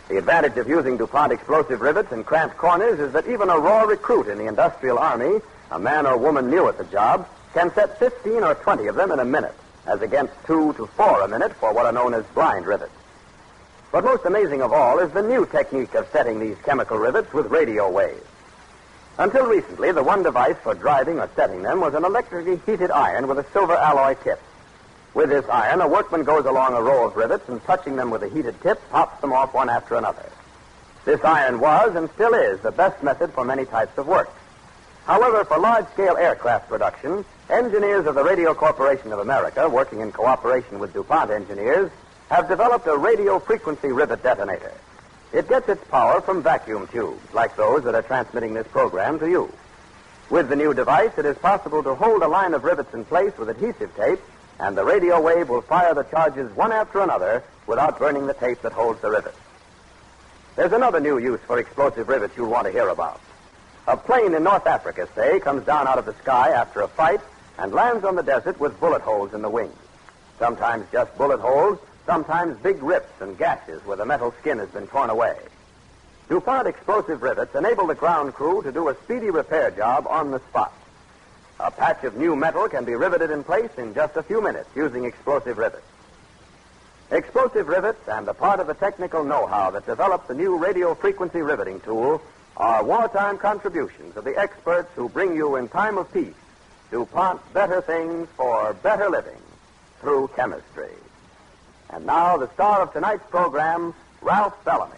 The advantage of using DuPont explosive rivets in cramped corners is that even a raw recruit in the industrial army, a man or woman new at the job, can set 15 or 20 of them in a minute, as against 2 to 4 a minute for what are known as blind rivets. But most amazing of all is the new technique of setting these chemical rivets with radio waves. Until recently, the one device for driving or setting them was an electrically heated iron with a silver alloy tip. With this iron, a workman goes along a row of rivets and, touching them with a heated tip, pops them off one after another. This iron was, and still is, the best method for many types of work. However, for large-scale aircraft production, engineers of the Radio Corporation of America, working in cooperation with DuPont engineers, have developed a radio frequency rivet detonator. It gets its power from vacuum tubes, like those that are transmitting this program to you. With the new device, it is possible to hold a line of rivets in place with adhesive tape, and the radio wave will fire the charges one after another without burning the tape that holds the rivet. There's another new use for explosive rivets you'll want to hear about. A plane in North Africa, say, comes down out of the sky after a fight and lands on the desert with bullet holes in the wings. Sometimes just bullet holes, sometimes big rips and gashes where the metal skin has been torn away. DuPont explosive rivets enable the ground crew to do a speedy repair job on the spot. A patch of new metal can be riveted in place in just a few minutes using explosive rivets. Explosive rivets and a part of the technical know-how that developed the new radio frequency riveting tool are wartime contributions of the experts who bring you in time of peace DuPont better things for better living through chemistry. And now the star of tonight's program, Ralph Bellamy.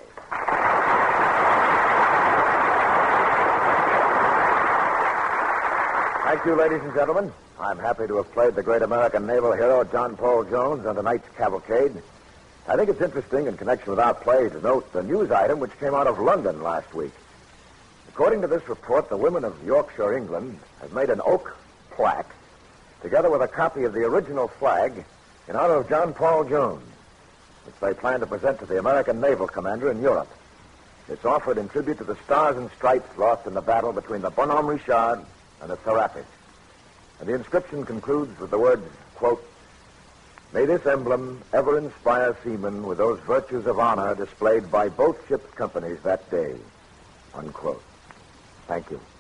Thank you, ladies and gentlemen. I'm happy to have played the great American naval hero John Paul Jones on tonight's cavalcade. I think it's interesting in connection with our play to note the news item which came out of London last week. According to this report, the women of Yorkshire, England, have made an oak plaque together with a copy of the original flag in honor of John Paul Jones, which they plan to present to the American naval commander in Europe. It's offered in tribute to the stars and stripes lost in the battle between the Bonhomme Richard and the Serapis. And the inscription concludes with the words, quote, "May this emblem ever inspire seamen with those virtues of honor displayed by both ships' companies that day," unquote. Thank you.